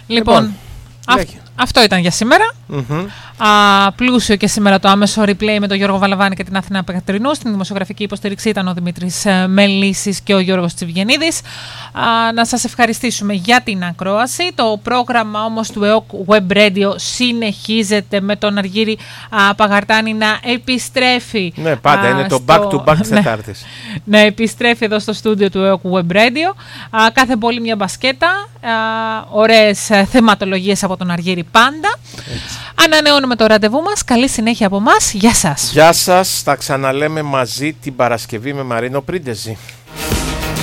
Λοιπόν, αυτό ήταν για σήμερα. Πλούσιο και σήμερα το άμεσο replay με τον Γιώργο Βαλαβάνη και την Αθηνά Πεκατρινού. Στην δημοσιογραφική υποστήριξη ήταν ο Δημήτρης Μελίσης και ο Γιώργος Τσιβγενίδης. Να σας ευχαριστήσουμε για την ακρόαση. Το πρόγραμμα όμως του ΕΟΚ Web Radio συνεχίζεται με τον Αργύρη Παγαρτάνη να επιστρέφει. Ναι, πάντα είναι το back-to-back της Τετάρτης. Να επιστρέφει εδώ στο στούντιο του ΕΟΚ Web Radio. Κάθε πόλη μια μπασκέτα. Ωραίες θεματολογίες από τον Αργύρη πάντα. Ανανεώνουμε το ραντεβού μας. Καλή συνέχεια από εμάς. Γεια σας. Γεια σας. Θα ξαναλέμε μαζί την Παρασκευή με Μαρίνο Πρίντεζη.